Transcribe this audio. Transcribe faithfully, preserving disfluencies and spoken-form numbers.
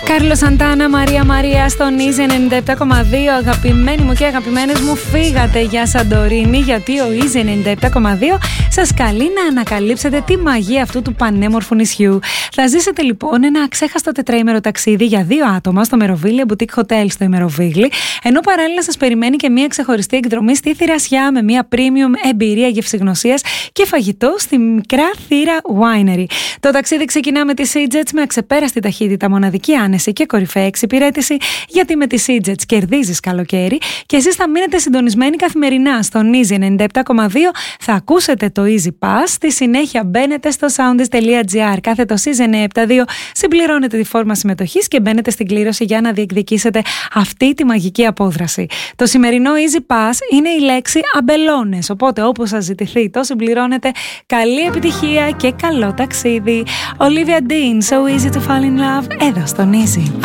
Κάρλος Σαντάνα, Μαρία Μαρία στον Easy ενενήντα επτά κόμμα δύο. Αγαπημένοι μου και αγαπημένες μου, φύγατε για Σαντορίνη, γιατί ο Easy ενενήντα επτά κόμμα δύο σας καλεί να ανακαλύψετε τη μαγεία αυτού του πανέμορφου νησιού. Θα ζήσετε λοιπόν ένα αξέχαστο τετραήμερο ταξίδι για δύο άτομα στο Μεροβίλια Boutique Hotel στο Ημεροβίγλι, ενώ παράλληλα σας περιμένει και μια ξεχωριστή εκδρομή στη Θηρασιά με μια premium εμπειρία γευσηγνωσίας και φαγητό στη μικρά θύρα Winery. Το ταξίδι ξεκινά με τη SeaJets με αξεπέραστη ταχύτητα, μοναδική άνεση και κορυφαία εξυπηρέτηση, γιατί με τη SeaJets κερδίζεις καλοκαίρι και εσείς θα μείνετε συντονισμένοι καθημερινά στον Easy ενενήντα επτά κόμμα δύο. Θα ακούσετε το Easy Pass, στη συνέχεια μπαίνετε στο soundist τελεία gr, κάθετο Easy εννιακόσια εβδομήντα δύο, συμπληρώνετε τη φόρμα συμμετοχής και μπαίνετε στην κλήρωση για να διεκδικήσετε αυτή τη μαγική απόδραση. Το σημερινό Easy Pass είναι η λέξη αμπελώνες, οπότε όπως σας ζητηθεί το συμπληρώνετε. Καλή επιτυχία και καλό ταξίδι. Olivia Dean, So Easy to Fall in Love, εδώ στον Easy.